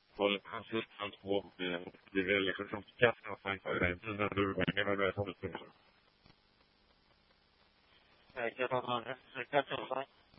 Håller konsultant på det är liksom som kassan och sen för den tiden du ringer med det som du tror. Jag kan ta det. Jag kan ta det.